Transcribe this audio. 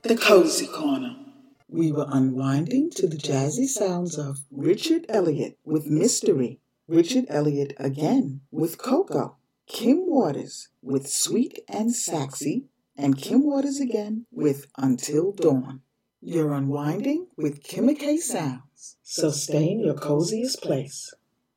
The Cozy Corner. We were unwinding to the jazzy sounds of Richard Elliott with Mystery, Richard Elliott again with Coco, Kim Waters with Sweet and Saxy, and Kim Waters again with Until Dawn. You're unwinding with Kimmy K Sounds, so stay in your coziest place.